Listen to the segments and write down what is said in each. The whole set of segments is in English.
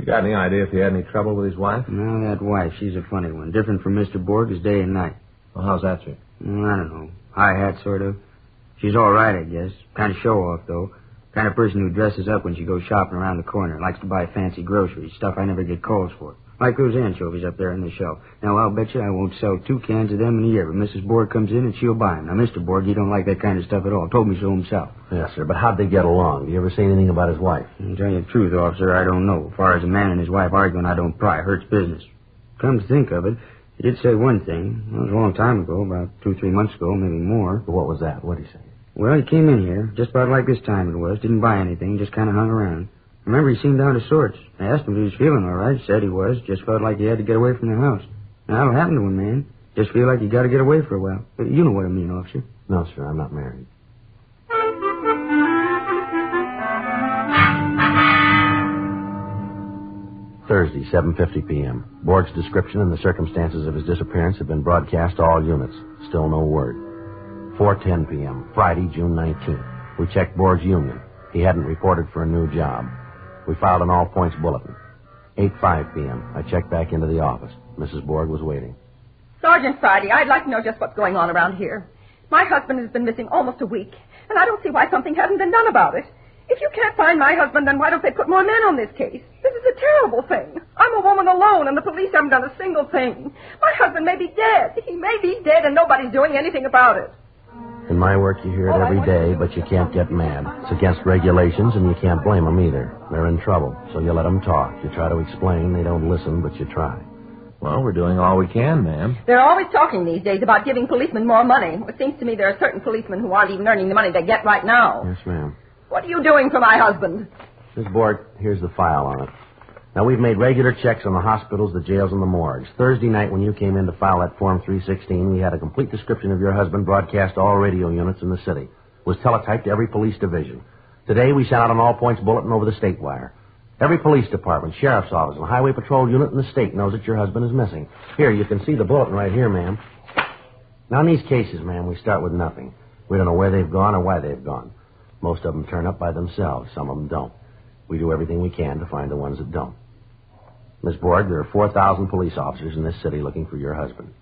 got any idea if he had any trouble with his wife? No, that wife, she's a funny one. Different from Mr. Borg as day and night. Well, how's that, sir? I don't know. High hat, sort of. She's all right, I guess. Kind of show-off, though. Kind of person who dresses up when she goes shopping around the corner. Likes to buy fancy groceries, stuff I never get calls for. Like those anchovies up there on the shelf. Now, I'll bet you I won't sell 2 cans of them in a year, but Mrs. Borg comes in and she'll buy them. Now, Mr. Borg, he don't like that kind of stuff at all. Told me so himself. Yes, sir, but how'd they get along? Do you ever say anything about his wife? To tell you the truth, officer, I don't know. As far as a man and his wife arguing, I don't pry. Hurts business. Come to think of it, he did say one thing. It was a long time ago, about 2-3 months ago, maybe more. What was that? What'd he say? Well, he came in here, just about like this time it was. Didn't buy anything, just kind of hung around. Remember, he seemed out of sorts. I asked him if he was feeling all right. Said he was. Just felt like he had to get away from the house. Now, that'll happen to a man. Just feel like you got to get away for a while. You know what I mean, officer. No, sir, I'm not married. Thursday, 7:50 p.m. Borg's description and the circumstances of his disappearance have been broadcast to all units. Still no word. 4:10 p.m., Friday, June 19th. We checked Borg's union. He hadn't reported for a new job. We filed an all-points bulletin. 8:05 p.m. I checked back into the office. Mrs. Borg was waiting. Sergeant Friday, I'd like to know just what's going on around here. My husband has been missing almost a week, and I don't see why something hasn't been done about it. If you can't find my husband, then why don't they put more men on this case? This is a terrible thing. I'm a woman alone, and the police haven't done a single thing. My husband may be dead. He may be dead, and nobody's doing anything about it. In my work, you hear it every day, but you can't get mad. It's against regulations, and you can't blame them either. They're in trouble, so you let them talk. You try to explain. They don't listen, but you try. Well, we're doing all we can, ma'am. They're always talking these days about giving policemen more money. It seems to me there are certain policemen who aren't even earning the money they get right now. Yes, ma'am. What are you doing for my husband? Miss Borg, here's the file on it. Now, we've made regular checks on the hospitals, the jails, and the morgues. Thursday night, when you came in to file that Form 316, we had a complete description of your husband broadcast to all radio units in the city. It was teletyped to every police division. Today, we sent out an all-points bulletin over the state wire. Every police department, sheriff's office, and highway patrol unit in the state knows that your husband is missing. Here, you can see the bulletin right here, ma'am. Now, in these cases, ma'am, we start with nothing. We don't know where they've gone or why they've gone. Most of them turn up by themselves. Some of them don't. We do everything we can to find the ones that don't. Miss Borg, there are 4,000 police officers in this city looking for your husband.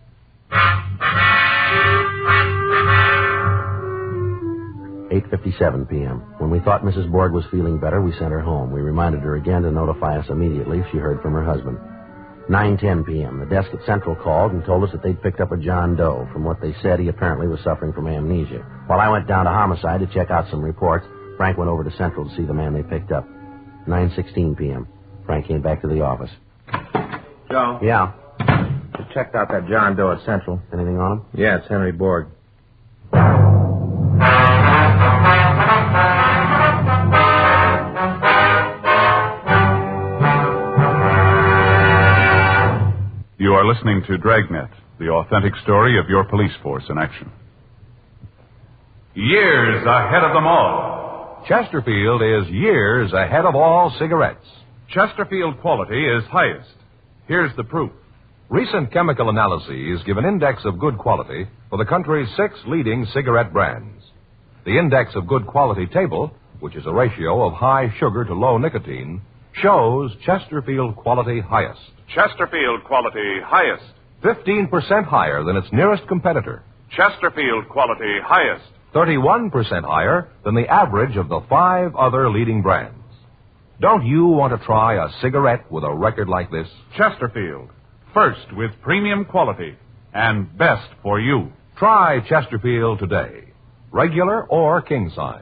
8:57 p.m. When we thought Mrs. Borg was feeling better, we sent her home. We reminded her again to notify us immediately if she heard from her husband. 9:10 p.m. The desk at Central called and told us that they'd picked up a John Doe. From what they said, he apparently was suffering from amnesia. While I went down to Homicide to check out some reports, Frank went over to Central to see the man they picked up. 9:16 p.m. Frank came back to the office. Joe? Yeah? Just checked out that John Doe at Central. Anything on him? Yeah, it's Henry Borg. You are listening to Dragnet, the authentic story of your police force in action. Years ahead of them all. Chesterfield is years ahead of all cigarettes. Chesterfield quality is highest. Here's the proof. Recent chemical analyses give an index of good quality for the country's 6 leading cigarette brands. The index of good quality table, which is a ratio of high sugar to low nicotine, shows Chesterfield quality highest. Chesterfield quality highest. 15% higher than its nearest competitor. Chesterfield quality highest. 31% higher than the average of the 5 other leading brands. Don't you want to try a cigarette with a record like this? Chesterfield. First with premium quality and best for you. Try Chesterfield today. Regular or king size.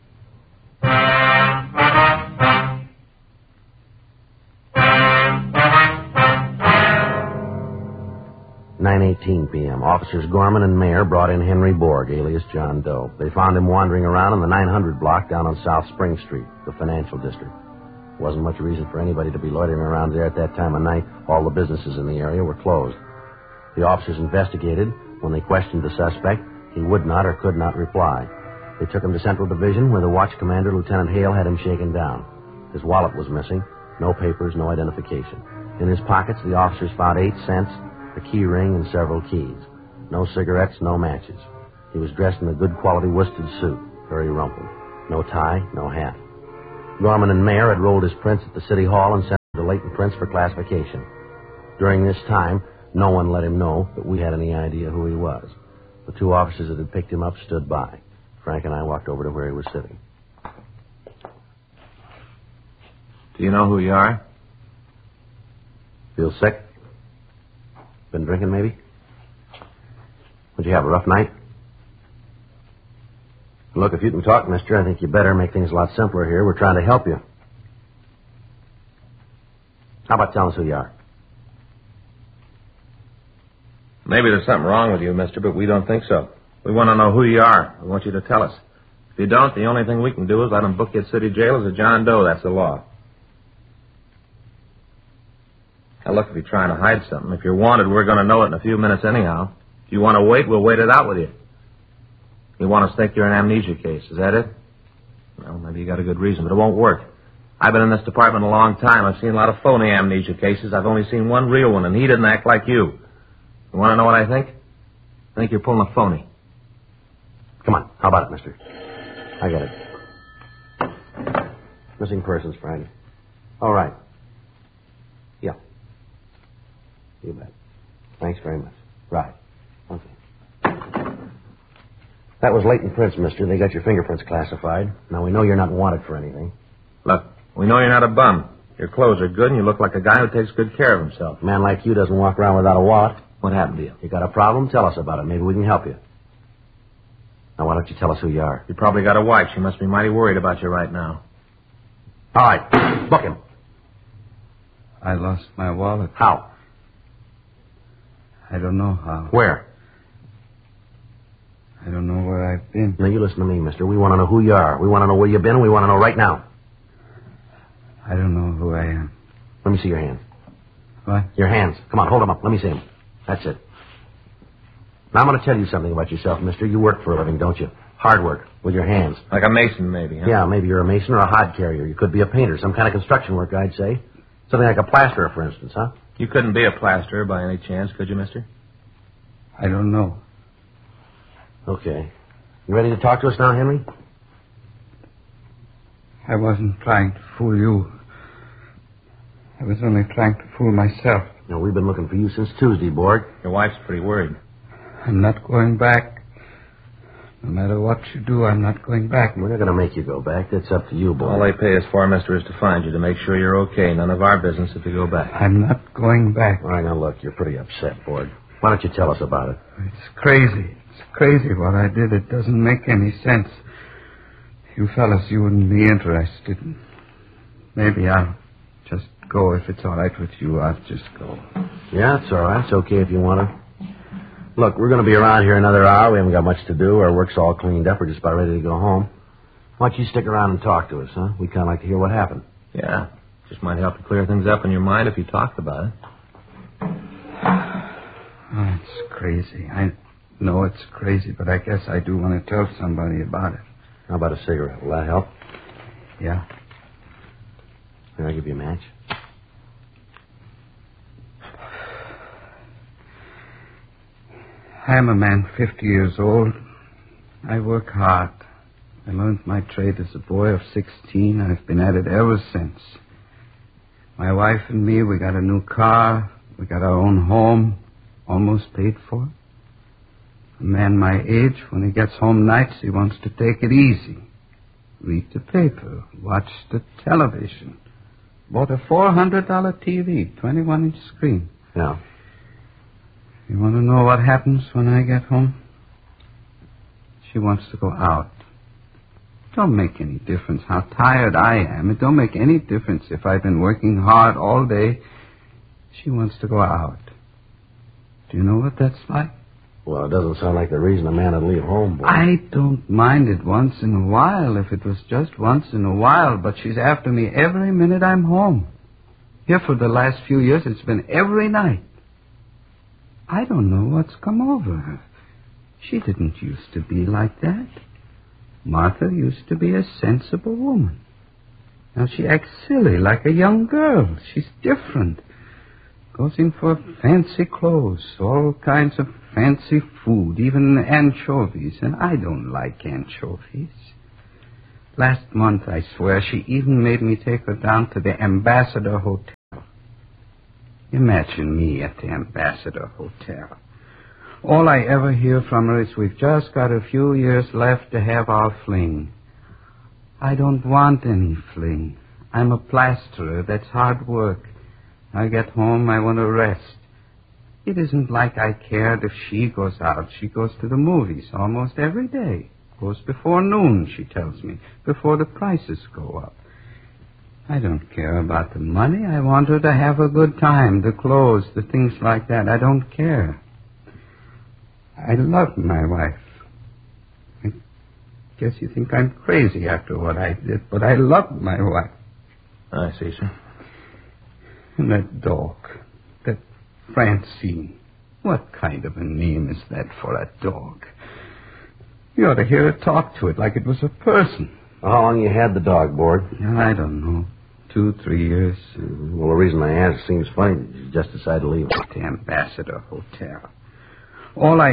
9:18 p.m. Officers Gorman and Mayer brought in Henry Borg, alias John Doe. They found him wandering around in the 900 block down on South Spring Street, the financial district. Wasn't much reason for anybody to be loitering around there at that time of night. All the businesses in the area were closed. The officers investigated. When they questioned the suspect, he would not or could not reply. They took him to Central Division, where the watch commander, Lieutenant Hale, had him shaken down. His wallet was missing. No papers, no identification. In his pockets, the officers found 8 cents, a key ring, and several keys. No cigarettes, no matches. He was dressed in a good quality worsted suit, very rumpled. No tie, no hat. Gorman and Mayer had rolled his prints at the city hall and sent him to latent prints for classification. During this time, no one let him know that we had any idea who he was. The 2 officers that had picked him up stood by. Frank and I walked over to where he was sitting. Do you know who you are? Feel sick? Been drinking, maybe? Would you have a rough night? Look, if you can talk, mister, I think you better make things a lot simpler here. We're trying to help you. How about telling us who you are? Maybe there's something wrong with you, mister, but we don't think so. We want to know who you are. We want you to tell us. If you don't, the only thing we can do is let them book you at City Jail as a John Doe. That's the law. Now, look, if you're trying to hide something, if you're wanted, we're going to know it in a few minutes anyhow. If you want to wait, we'll wait it out with you. You want us to think you're an amnesia case, is that it? Well, maybe you got a good reason, but it won't work. I've been in this department a long time. I've seen a lot of phony amnesia cases. I've only seen one real one, and he didn't act like you. You want to know what I think? I think you're pulling a phony. Come on, how about it, mister? I got it. Missing persons, Frank. All right. Yeah. You bet. Thanks very much. Right. Okay. That was latent prints, mister. They got your fingerprints classified. Now, we know you're not wanted for anything. Look, we know you're not a bum. Your clothes are good, and you look like a guy who takes good care of himself. A man like you doesn't walk around without a wallet. What happened to you? You got a problem? Tell us about it. Maybe we can help you. Now, why don't you tell us who you are? You probably got a wife. She must be mighty worried about you right now. All right. Book him. I lost my wallet. How? I don't know how. Where? I don't know where I've been. Now, you listen to me, mister. We want to know who you are. We want to know where you've been, and we want to know right now. I don't know who I am. Let me see your hands. What? Your hands. Come on, hold them up. Let me see them. That's it. Now, I'm going to tell you something about yourself, mister. You work for a living, don't you? Hard work, with your hands. Like a mason, maybe, huh? Yeah, maybe you're a mason or a hod carrier. You could be a painter, some kind of construction work, I'd say. Something like a plasterer, for instance, huh? You couldn't be a plasterer by any chance, could you, mister? I don't know. Okay. You ready to talk to us now, Henry? I wasn't trying to fool you. I was only trying to fool myself. No, we've been looking for you since Tuesday, Borg. Your wife's pretty worried. I'm not going back. No matter what you do, I'm not going back. We're not going to make you go back. That's up to you, Borg. All they pay us for, mister, is to find you, to make sure you're okay. None of our business if you go back. I'm not going back. All right, now look, you're pretty upset, Borg. Why don't you tell us about it? It's crazy. It's crazy what I did. It doesn't make any sense. You fellas, you wouldn't be interested. Maybe I'll just go if it's all right with you. I'll just go. Yeah, it's all right. It's okay if you want to. Look, we're going to be around here another hour. We haven't got much to do. Our work's all cleaned up. We're just about ready to go home. Why don't you stick around and talk to us, huh? We'd kind of like to hear what happened. Yeah. Just might help to clear things up in your mind if you talked about it. Oh, it's crazy. I know it's crazy, but I guess I do want to tell somebody about it. How about a cigarette? Will that help? Yeah. Here, I'll give you a match. I'm a man 50 years old. I work hard. I learned my trade as a boy of 16. I've been at it ever since. My wife and me, we got a new car. We got our own home, almost paid for. A man my age, when he gets home nights, he wants to take it easy. Read the paper, watch the television. Bought a $400 TV, 21-inch screen. Yeah. You want to know what happens when I get home? She wants to go out. It don't make any difference how tired I am. It don't make any difference if I've been working hard all day. She wants to go out. Do you know what that's like? Well, it doesn't sound like the reason a man would leave home, boy. I don't mind it once in a while, if it was just once in a while, but she's after me every minute I'm home. Here for the last few years, it's been every night. I don't know what's come over her. She didn't used to be like that. Martha used to be a sensible woman. Now she acts silly like a young girl. She's different. Goes in for fancy clothes, all kinds of fancy food, even anchovies, and I don't like anchovies. Last month, I swear, she even made me take her down to the Ambassador Hotel. Imagine me at the Ambassador Hotel. All I ever hear from her is we've just got a few years left to have our fling. I don't want any fling. I'm a plasterer. That's hard work. I get home, I want to rest. It isn't like I cared if she goes out. She goes to the movies almost every day. Goes before noon, she tells me, before the prices go up. I don't care about the money. I want her to have a good time, the clothes, the things like that. I don't care. I love my wife. I guess you think I'm crazy after what I did, but I love my wife. I see, sir. And that dog, that Francine. What kind of a name is that for a dog? You ought to hear her talk to it like it was a person. How long you had the dog, Board? I don't know. 2-3 years. Well, the reason I asked seems funny. You just decided to leave it. At the Ambassador Hotel. All I